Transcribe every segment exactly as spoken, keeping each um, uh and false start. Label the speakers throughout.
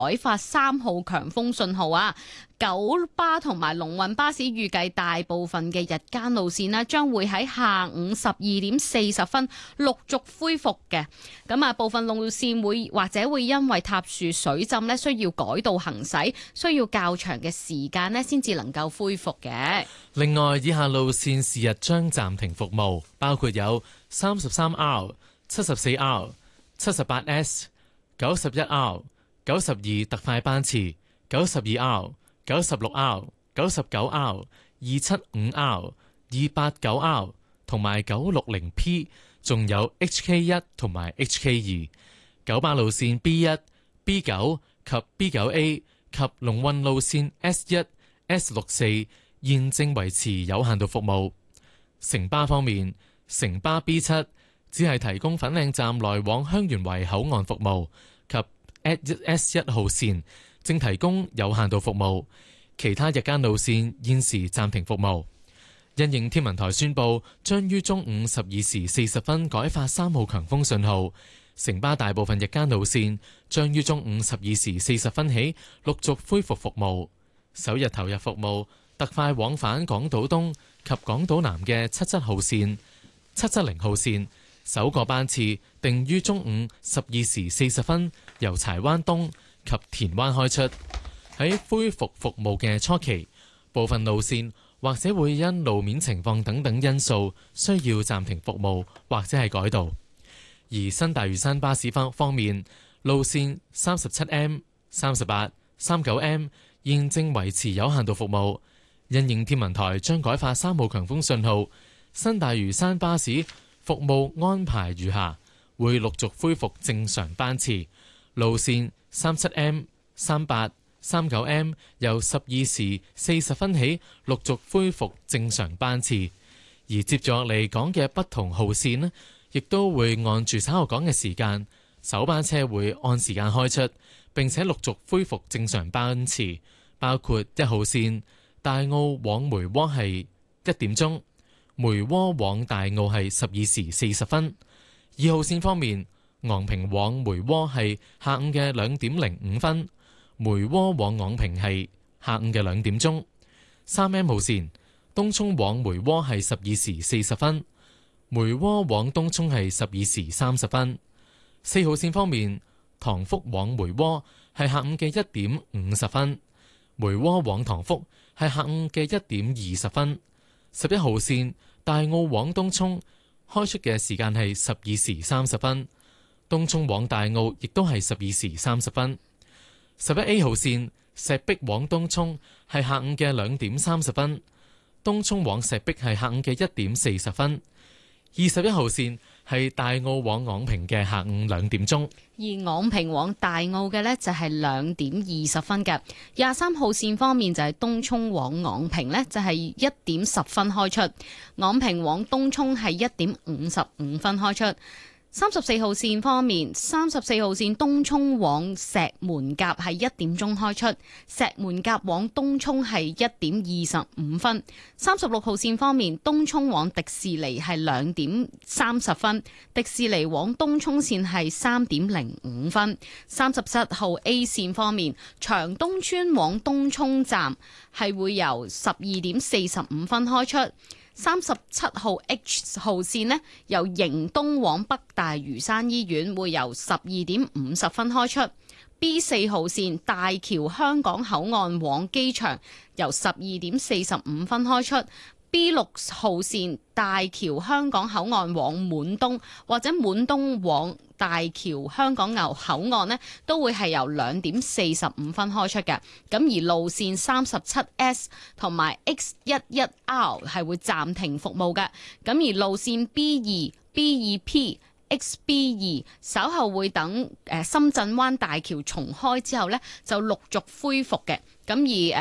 Speaker 1: 改發三號強風信號啊！九巴同埋龍運巴士預計大部分嘅日間路線呢，將會喺下午十二點四十分陸續恢復嘅。咁啊，部分路線會或者會因為塌樹水浸呢，需要改道行駛，需要較長嘅時間呢，先至能夠恢復嘅。
Speaker 2: 另外，以下路線是日將暫停服務，包括有三十三 R、七十四 R、七十八 S、九十一 R、九十二特快班次、九十二 R、九十六 R、九十九 R、二七五 R、二八九 R 同埋九六零 P， 仲有 H K 一 同埋 H K 二。九巴路線 B 一、B 九及 B 九 A 及龍運路線 S 一、S 六四現正維持有限度服務。城巴方面，城巴 B 七只係提供粉嶺站來往香園圍口岸服務，及 S 一號線正提供有限度服務，其他日間路線現時暫停服務。因應天文台宣布將於中午十二時四十分改發三號強風信號，城巴大部分日間路線將於中午十二時四十分起陸續恢復服務。首日投入服務特快往返港島東及港島南嘅七七號線、七七零號線首個班次定於中午十二時四十分由柴灣東及田灣開出。喺恢復服務嘅初期，部分路線或者會因路面情況等等因素需要暫停服務或者係改道。而新大嶼山巴士方方面，路線三十七 M、三十八、三九 M 現正維持有限度服務。因應天文台將改發三號強風信號，新大嶼山巴士服務安排如下：會陸續恢復正常班次，路線三七 M、三八、三九 M 由十二時四十分起陸續恢復正常班次，而接住落嚟講嘅不同號線呢，亦都會按住稍後講嘅時間，首班車會按時間開出，並且陸續恢復正常班次，包括一號線大澳往梅窩係一點鐘，梅窩往大澳係十二時四十分。二號線方面，昂坪往梅窩係下午嘅兩點零五分，梅窩往昂坪係下午嘅兩點鐘。三 M 號線東涌往梅窩係十二時四十分，梅窩往東涌係十二時三十分。四號線方面，塘福往梅窩係下午嘅一點五十分，梅窩往塘福係下午嘅一點二十分。十一號線大澳往東涌開出嘅時間係十二時三十分，東涌往大澳亦都係十二時三十分。十一 A 號線石壁往東涌係下午嘅兩點三十分，東涌往石壁係下午嘅一點四十分。二十一號線係大澳往昂坪嘅下午兩點鐘，
Speaker 1: 而昂坪往大澳嘅呢就係兩點二十分嘅。廿三號線方面就係東涌往昂坪呢就係一點十分開出，昂坪往東涌係一點五十五分開出。三十四號線方面，三十四號線東涌往石門甲係一點鐘開出，石門甲往東涌係一點二十五分。三十六號線方面，東涌往迪士尼係兩點三十分，迪士尼往東涌線係三點零五分。三十七號 A 線方面，長東村往東涌站係會由十二點四十五分開出。三十七號 H 號線呢，由迎東往北大嶼山醫院會由十二點五十分開出。B 四號線大橋香港口岸往機場由十二點四十五分開出。B 六號線大橋香港口岸往滿東或者滿東往大橋香港牛口岸呢，都會係由兩點四十五分開出嘅。咁而路線三十七 S 同埋 X 一一 R 係會暫停服務嘅。咁而路線 B 二、B 二 P、X B 二稍後會等誒深圳灣大橋重開之後呢，就陸續恢復嘅。咁而誒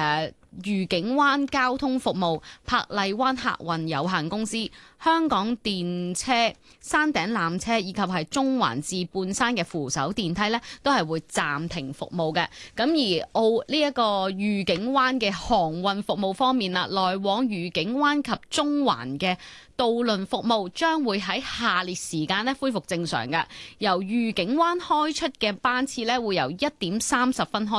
Speaker 1: 愉景灣交通服務、珀麗灣客運有限公司、香港電車、山頂纜車以及係中環至半山嘅扶手電梯呢，都係會暫停服務嘅。咁而澳呢一個愉景灣嘅航運服務方面啦，來往愉景灣及中環嘅渡輪服務將會喺下列時間咧恢復正常嘅。由愉景灣開出嘅班次咧會由一點三十分開